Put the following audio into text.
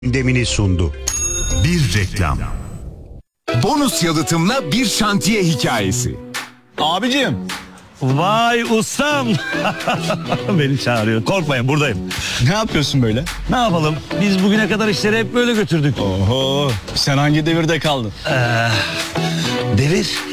demini sundu. Bir reklam. Bonus yalıtımla bir şantiye hikayesi. Abicim. Vay ustam. Beni çağırıyor. Korkmayın, buradayım. Ne yapıyorsun böyle? Ne yapalım? Biz bugüne kadar işleri hep böyle götürdük. Oho, sen hangi devirde kaldın? Devir